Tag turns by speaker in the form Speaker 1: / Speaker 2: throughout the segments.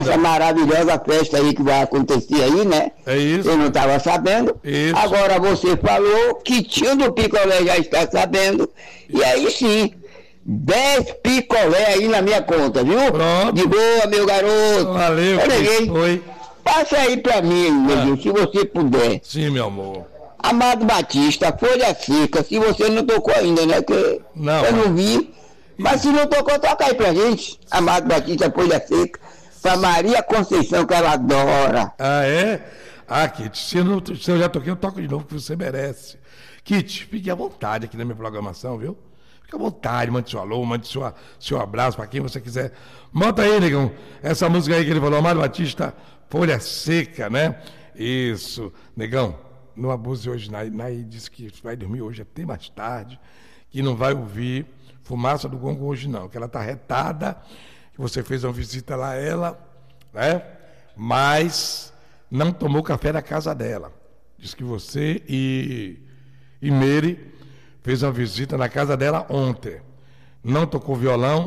Speaker 1: essa maravilhosa festa aí que vai acontecer aí, né?
Speaker 2: É isso.
Speaker 1: Eu não estava sabendo.
Speaker 2: Isso.
Speaker 1: Agora você falou que tio do picolé já está sabendo. E aí sim, 10 picolé aí na minha conta, viu?
Speaker 2: Pronto.
Speaker 1: De boa, meu garoto.
Speaker 2: Valeu,
Speaker 1: Ô, Neguinho,
Speaker 2: Oi.
Speaker 1: passa aí pra mim, Neguinho, se você puder.
Speaker 2: Sim, meu amor.
Speaker 1: Amado Batista, Folha Seca, se você não tocou ainda, né? Que
Speaker 2: Não,
Speaker 1: eu não vi. Mas se não tocou, toca aí pra gente. Amado Batista, Folha Seca. Pra Maria Conceição, que ela adora.
Speaker 2: Ah, é? Ah, Kit, se eu já toquei, eu toco de novo, que você merece. Kit, fique à vontade aqui na minha programação, viu? Fique à vontade, mande seu alô, mande seu abraço pra quem você quiser. Manda aí, negão, essa música aí que ele falou, Amado Batista, Folha Seca, né? Isso. Negão, não abuse hoje. Naí disse que vai dormir hoje até mais tarde, que não vai ouvir Fumaça do Gongo hoje não, que ela tá retada, que você fez uma visita lá a ela, né? Mas não tomou café da casa dela. Diz que você e Meire fez uma visita na casa dela ontem. Não tocou violão,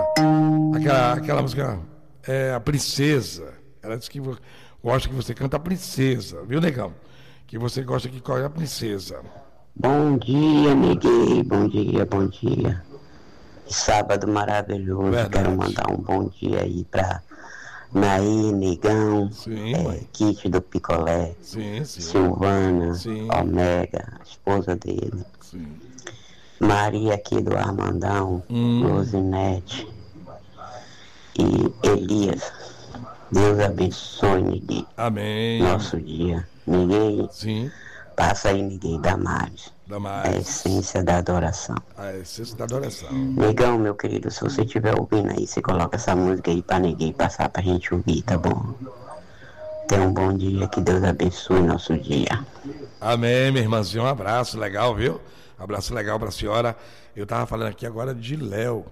Speaker 2: aquela música, a Princesa. Ela disse que gosta que você canta a Princesa, viu, negão? Que você gosta que cante a Princesa.
Speaker 1: Bom dia, Neguinho. Bom dia, bom dia. Sábado maravilhoso.
Speaker 2: Verdade.
Speaker 1: Quero mandar um bom dia aí pra Naí, Negão, Kit do Picolé,
Speaker 2: Sim.
Speaker 1: Silvana,
Speaker 2: Sim.
Speaker 1: Omega, a esposa dele,
Speaker 2: Sim.
Speaker 1: Maria aqui do Armandão, Rosinete e Elias. Deus abençoe, Neguinho.
Speaker 2: Amém.
Speaker 1: Nosso dia. Ninguém
Speaker 2: Sim.
Speaker 1: passa aí, ninguém Damares. A essência da adoração.
Speaker 2: A essência da adoração.
Speaker 1: Negão, meu querido, se você estiver ouvindo aí, você coloca essa música aí pra ninguém passar pra gente ouvir, tá bom? Tenha um bom dia, que Deus abençoe nosso dia.
Speaker 2: Amém, minha irmãzinha, um abraço legal, viu? Abraço legal pra senhora. Eu tava falando aqui agora de Léo,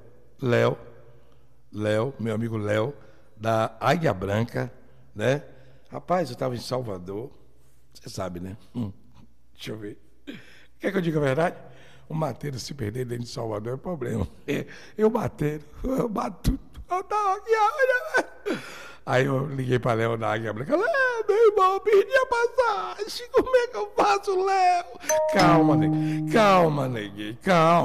Speaker 2: meu amigo Léo, da Águia Branca, né? Rapaz, eu tava em Salvador, você sabe, né? Deixa eu ver. Quer que eu diga a verdade? O mateiro se perder dentro de Salvador é problema. Eu bato. Eu tava aqui, olha. Aí eu liguei para Léo da Águia Branca. Léo, meu irmão, perdi a passagem. Como é que eu faço, Léo? Calma, neguinho.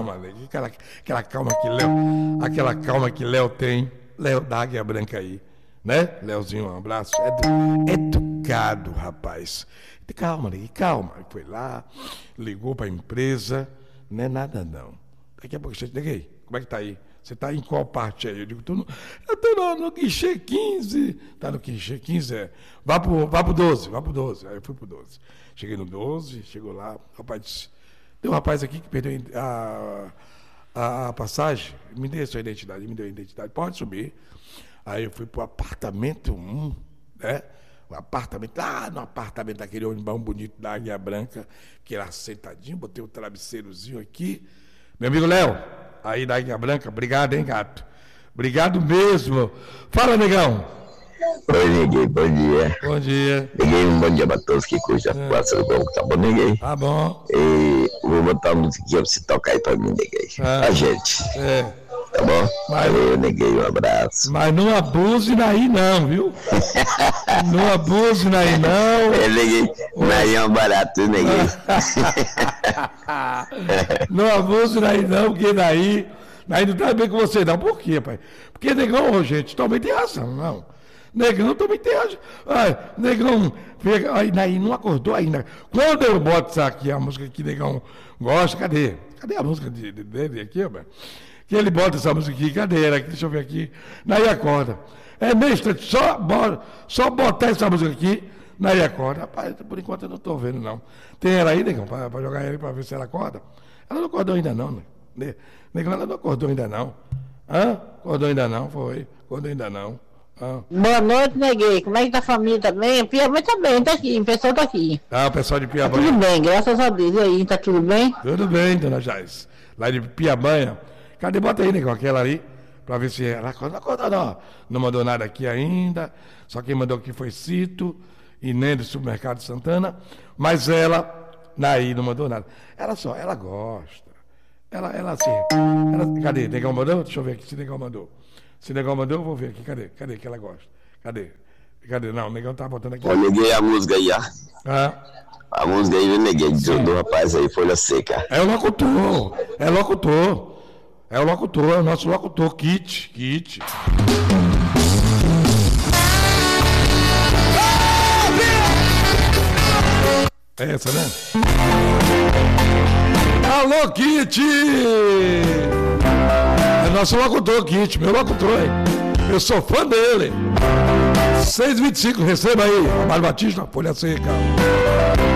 Speaker 2: Aquela calma que Léo tem. Léo da Águia Branca aí. Né? Léozinho, um abraço. Educado, rapaz. Calma, neguinho, calma. Foi lá, ligou para a empresa. Não é nada, não. Daqui a pouco, neguei, como é que tá aí? Você tá em qual parte aí? Eu digo, eu tô no guichê 15. Tá no guichê 15, Vá pro 12. Aí eu fui pro 12. Cheguei no 12, chegou lá, o rapaz disse, tem um rapaz aqui que perdeu a passagem, me dê a sua identidade, pode subir. Aí eu fui pro apartamento 1, né? O apartamento, no apartamento daquele ônibus bonito da Águia Branca, que era sentadinho, botei o travesseirozinho aqui. Meu amigo Léo, aí da Águia Branca, obrigado, hein, gato? Obrigado mesmo. Fala, negão.
Speaker 1: Oi, Neguinho, bom dia.
Speaker 2: Bom dia.
Speaker 1: Neguinho, um bom dia pra todos que curtem a Praça do Gongo, tá bom, Neguinho?
Speaker 2: Tá bom.
Speaker 1: E vou botar uma musiquinha pra você tocar aí pra mim, Neguinho. A gente. Tá bom? Valeu, Neguinho, um abraço.
Speaker 2: Mas não abuse Naí não, viu? Não abuse Naí não.
Speaker 1: Neguinho, Naí é um barato, Neguinho.
Speaker 2: Não abuse Naí não, porque Naí não tá bem com você não. Por quê, pai? Porque Negão, gente, também tem razão, não. Negão também tem razão. Negão, aí Naí não acordou ainda. Quando eu boto isso aqui, a música que Negão gosta, cadê? Cadê a música dele aqui, pai? Que ele bota essa música aqui, cadê? Deixa eu ver aqui. Naí acorda. É mesmo, só botar essa música aqui, Naí acorda. Rapaz, por enquanto eu não estou vendo, não. Tem ela aí, Negão, para jogar ele para ver se ela acorda? Ela não acordou ainda, não, né? Negão, ela não acordou ainda, não. Acordou ainda não, foi. Acordou ainda não.
Speaker 3: Boa noite, Neguinho. Como é que tá a família também? Piabã tá bem, tá aqui, o pessoal tá aqui.
Speaker 2: O pessoal de Piabã.
Speaker 3: Tá tudo bem, graças a Deus. E aí, tá tudo bem?
Speaker 2: Tudo bem, dona Jais. Lá de Piabanha. Cadê? Bota aí, Negão, aquela ali, pra ver se ela acorda. Não acordou, não. Não mandou nada aqui ainda. Só quem mandou aqui foi Cito e nem do Supermercado Santana. Mas ela, Naí, não mandou nada. Ela gosta. Ela assim. Cadê? Negão mandou? Deixa eu ver aqui se Negão mandou. Se Negão mandou, eu vou ver aqui. Cadê que ela gosta? Cadê? Não, o negão tá botando aqui.
Speaker 4: Ô, neguei a música aí, ó.
Speaker 2: Ah,
Speaker 4: A música aí, viu, neguei? Do rapaz aí, Folha Seca.
Speaker 2: é o locutor. É o nosso locutor, Kit. É essa, né? Alô, Kit! É nosso locutor, Kit, meu locutor, hein? Eu sou fã dele. 6h25, receba aí. Mário Batista, Folha Seca.